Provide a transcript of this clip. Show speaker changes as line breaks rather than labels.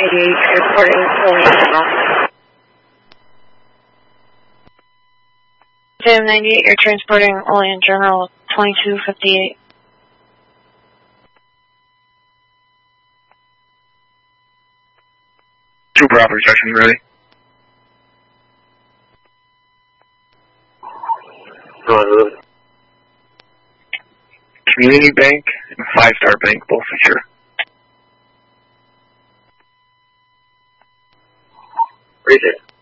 298, transporting Olean General.
298, you're transporting Olean General 2258.
Two Bravo section ready. Community Bank and Five Star Bank, both secure.
Read it.